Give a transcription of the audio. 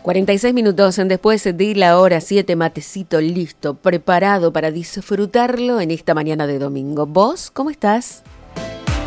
46 minutos después de la hora 7, matecito listo, preparado para disfrutarlo en esta mañana de domingo. ¿Vos cómo estás?